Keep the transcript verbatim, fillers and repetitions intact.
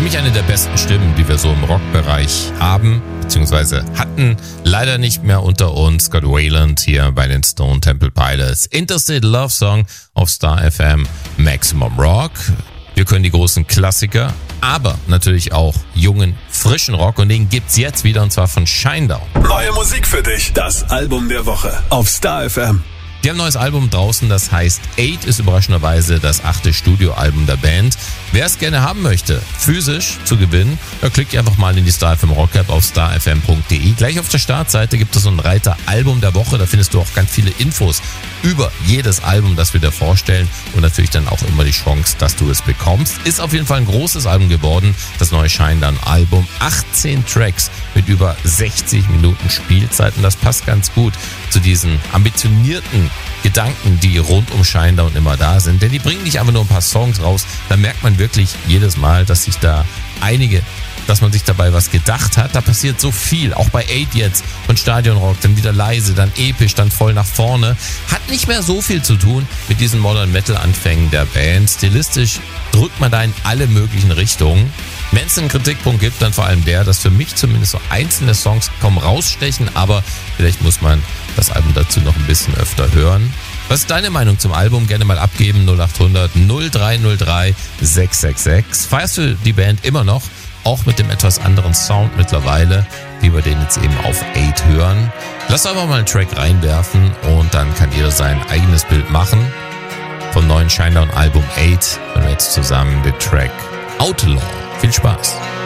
mich eine der besten Stimmen, die wir so im Rockbereich haben, beziehungsweise hatten. Leider nicht mehr unter uns. Scott Weiland hier bei den Stone Temple Pilots. Interstate Love Song auf Star F M Maximum Rock. Wir können die großen Klassiker, aber natürlich auch jungen, frischen Rock, und den gibt's jetzt wieder, und zwar von Shinedown. Neue Musik für dich, das Album der Woche auf Star F M. Die haben ein neues Album draußen, das heißt Eight, ist überraschenderweise das achte Studioalbum der Band. Wer es gerne haben möchte, physisch zu gewinnen, da klickt einfach mal in die Star F M Rock App auf star f m punkt d e. Gleich auf der Startseite gibt es so einen Reiter Album der Woche, da findest du auch ganz viele Infos über jedes Album, das wir dir vorstellen, und natürlich dann auch immer die Chance, dass du es bekommst. Ist auf jeden Fall ein großes Album geworden, das neue Shinedown-Album. achtzehn Tracks mit über sechzig Minuten Spielzeit, und das passt ganz gut zu diesen ambitionierten Gedanken, die rund um Shinedown immer da sind. Denn die bringen nicht einfach nur ein paar Songs raus, da merkt man wirklich jedes Mal, dass sich da einige, dass man sich dabei was gedacht hat. Da passiert so viel, auch bei Eight jetzt, von Stadionrock, dann wieder leise, dann episch, dann voll nach vorne. Hat nicht mehr so viel zu tun mit diesen Modern Metal Anfängen der Band. Stilistisch drückt man da in alle möglichen Richtungen. Wenn es einen Kritikpunkt gibt, dann vor allem der, dass für mich zumindest so einzelne Songs kaum rausstechen, aber vielleicht muss man das Album dazu noch ein bisschen öfter hören. Was ist deine Meinung zum Album? Gerne mal abgeben, null acht hundert null drei null drei sechs sechs sechs. Feierst du die Band immer noch? Auch mit dem etwas anderen Sound mittlerweile, wie wir den jetzt eben auf Eight hören. Lass einfach mal einen Track reinwerfen, und dann kann jeder sein eigenes Bild machen. Vom neuen Shinedown-Album Eight hören wir jetzt zusammen den Track Outlaw. Viel Spaß!